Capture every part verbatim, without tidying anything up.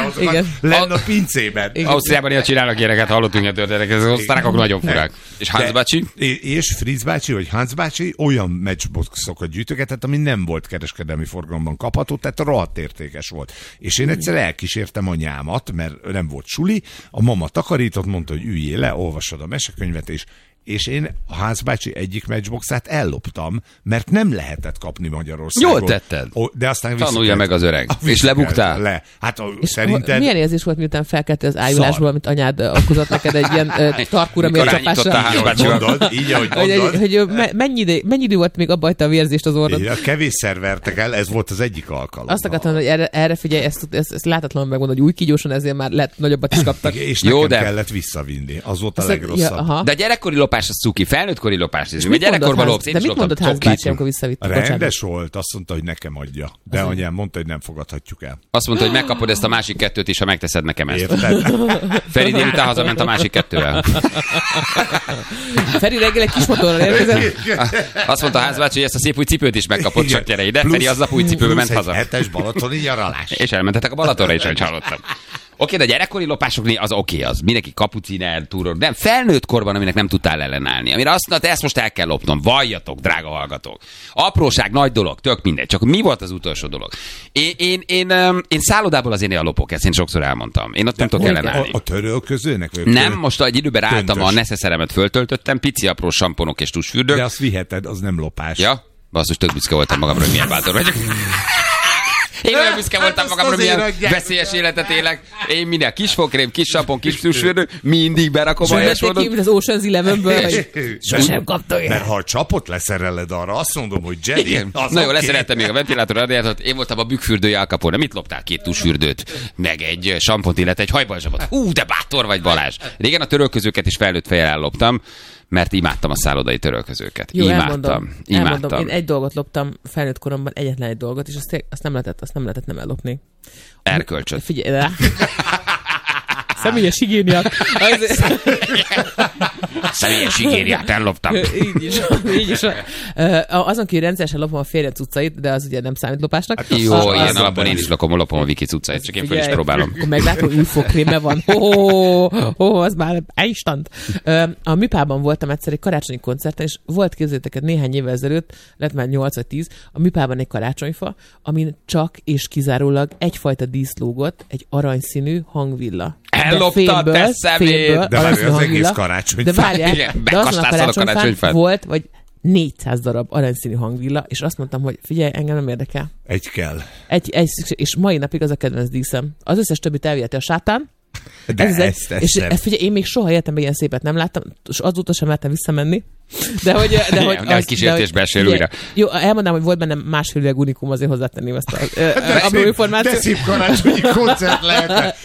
lenne a pincében. Ausztriában ilyen csinálnak ilyeneket, hallottunk ilyen történeteket, az osztrákok nagyon furák. És Hans bácsi? És Fritz bácsi, vagy Hans bácsi olyan matchboxokat gyűjtögetett, ami nem volt kereskedelmi forgalomban kapható, tehát rohadt értékes volt. És én egyszer elkísértem anyámat, mert nem volt suli, a mama takarított, mondta, hogy üljél le, olvassad a mesekönyvet, és és én a Hans bácsi egyik matchboxát elloptam, mert nem lehetett kapni Magyarországon. Jól tetted. De aztán tanulja meg az öreg. És lebuktál? Le. Hát és szerinted... milyen érzés volt, miután felkeltél az ájulásból, amit anyád okozott neked egy ilyen uh, tarkúra mércsapással? Így, ahogy mondod. Hogy, hogy mennyi, idő, mennyi idő volt, még abba hagyta a vérzést az orrod? Igen, kevésszer vertek el, ez volt az egyik alkalom. Azt akartam, hogy erre, erre figyelj, ezt, ezt, ezt láthatatlanul megmondod, hogy új kígyósan, ezért már lett, nagyobbat is kaptak. És nekem Jó, de... kellett visszavinni. Az volt a azt legrosszabb. Ja, de a gyerekkori lopás az cuki, felnőttkori lopás is. Mert gyerekkorban lopsz, de mit mondott Hans bácsi, amikor visszavitt? Rendes volt, azt mondta, hogy nekem adja. De az anyám mondta, hogy nem fogadhatjuk el. Azt mondta, hogy megkapod ezt a másik kettőt is, ha megteszed nekem ezt. Feri délután hazament a másik kettővel. Feri reggel egy kis motorral érkezett. Azt mondta Hans bácsi, hogy ezt a szép új cipőt is megkapod, csak gyere ide. Feri aznap új cipőbe ment haza. Hetes balatoni nyaralás. És elmentetek a Balatonra is, hogy hallottam. Oké, de a gyerekkori lopásoknél az oké, az mindenki kapuciner, túror, de felnőtt korban, aminek nem tudtál ellenállni. Amire azt mondta, ezt most el kell lopnom, valljatok, drága hallgatók. Apróság, nagy dolog, tök mindegy, csak mi volt az utolsó dolog? Én, én, én, én, én szállodából azért néha lopok, ezt én sokszor elmondtam. Én ott de nem tudok ellenállni. A, a törölközőnek? Nem, most egy időben álltam, a neszeszeremet föltöltöttem, pici apró samponok és tusfürdők. De azt viheted, az nem lopás. Ja, basszus, tök büszke voltam magamra, hogy milyen bátor vagyok. Én olyan büszke voltam magamra, milyen veszélyes életet élek. Én minden kis fokrém, kis sampon, kis tusfürdő, mindig berakom a helyesmódot. Ki, mint az Ocean's Elevenből, hogy sosem kaptam ilyen. Mert ha a csapot leszereled arra, azt mondom, hogy Jerry. Na jó, leszereltem még a ventilátor radiátort, én voltam a bükkfürdője Al Capone. Mit loptál? Két tusfürdőt, meg egy sampont, illetve egy hajbalzsabot. Hú, de bátor vagy, Balázs. Régen a törölközőket is felnőtt fejjel elloptam, mert imádtam a szállodai törölközőket. Jó, imádtam. Elmondom, imádtam. elmondom. Én egy dolgot loptam felnőtt koromban, egyetlen egy dolgot, és azt, azt nem lehetett, azt nem lehetett nem ellopni. Erkölcsöt. Figyelj rá. Személyes higiéniát. Személyes higiéniát elloptam. Így is. Így is. Azon kívül rendszeresen lopom a férje cuccait, de az ugye nem számít lopásnak. Hát jó, a, ilyen alapon én is lopom, lopom a Viki cuccait, csak én fel is próbálom. Akkor meglátom, hogy új fogkrémbe van. Ó, ó, az már instant. A Műpában voltam egyszer egy karácsonyi koncerten, és volt, képzeljétek, néhány évvel ezelőtt, lett már nyolc vagy tíz, a Műpában egy karácsonyfa, amin csak és kizárólag egyfajta dísz lógott, egy aranyszínű hangvilla. Elloptad, te szemét! De várj, az egész karácsonyfát. De várjál, de azon a karácsonyfán volt, vagy négyszáz darab aranyszínű hangvilla, és azt mondtam, hogy figyelj, engem nem érdekel. Egy kell. Egy, egy, és mai napig az a kedvenc díszem. Az összes többit elviheti a sátán. De ez ezt, ezt és nem. Ezt figyelj, én még soha életemben ilyen szépet nem láttam, és azóta sem mertem visszamenni. De hogy... De hogy az, kísértésbe esél újra. Jó, elmondanám, hogy volt bennem másfél üveg unikum, azért hozzátenném ezt a apró információt. De szép karácsonyi koncert lehetne.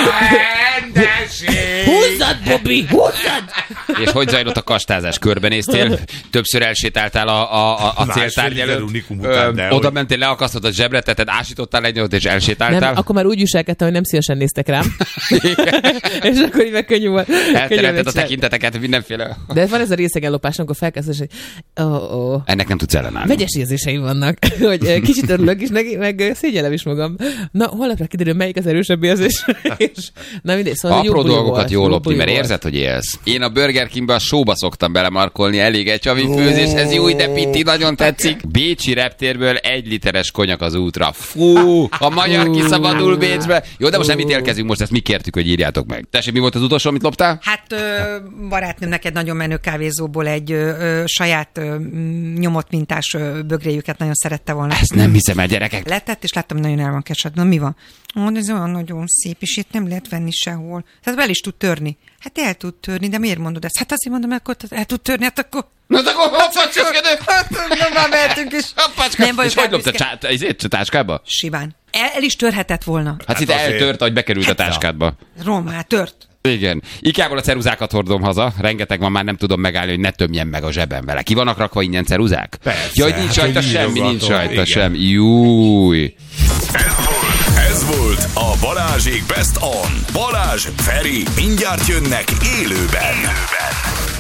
Csendesség! Húzzad, Bobby, húzzad! És hogy zajlott a kastázás? Körbenéztél? Többször elsétáltál a, a, a, a céltárgy előtt? Oda mentél, leakasztottad a zsebreteted, ásítottál egyet, és elsétáltál? Nem, akkor már úgy viselkedtem, hogy nem szívesen néztek rám. És akkor így meg könnyű volt. Elterelted a tekinteteket mindenféle. De van ez a részegellopás, amikor felkezdesz, hogy oh, oh. Ennek nem tudsz ellenállni. Vegyes érzéseim vannak, hogy kicsit örülök is neki, meg szégyellem is magam. Na, holnapra kiderül, melyik az erősebb érzés. És, na mindegy, szóval apró dolgokat jól lopni, mert érzed, hogy élsz. Én a Burger Kingbe a showba szoktam belemarkolni, elég egy csavi főzéshez, jó, de pitti, nagyon tetszik. Bécsi reptérből egy literes konyak az útra. Fú, a magyar kiszabadul Bécsbe. Jó, de most nem ítélkezünk, most ezt mi kértük, hogy írjátok meg. Tessék, mi volt az utolsó, amit loptál? Hát barátnőm neked nagyon menő kávézóból egy ö, saját ö, nyomott mintás ö, bögréjüket nagyon szerette volna. Ezt nem hiszem el, gyerekek. Letett, és láttam, nagyon el van kesedve. Mi van? Ó, ez olyan nagyon szép, és itt nem lehet venni sehol. Tehát el is tud törni. Hát el tud törni, de miért mondod ezt? Hát azért mondom, akkor el tud törni, hát akkor... Na, akkor hoppácsködő! Hát nem már mehetünk is. Nem vagy, és hogy loptad a táskába? Simán. El, el is törhetett volna. Hát, hát itt eltört, ahogy bekerült hát a táskádba. Rommá, tört. Igen. Ikából a ceruzákat hordom haza, rengeteg van, már nem tudom megállni, hogy ne tömjen meg a zsebem vele. Ki vannak rakva ingyen ceruzák? Persze. Jaj, nincs hát rajta semmi, nincs rajta semmi. Júj. Ez volt, ez volt a Balázsék Best On. Balázs, Feri, mindjárt jönnek élőben. élőben.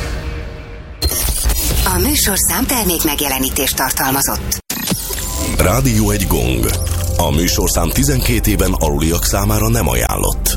A műsorszám termék megjelenítést tartalmazott. Rádió egy gong. A műsorszám tizenkét éven aluliak számára nem ajánlott.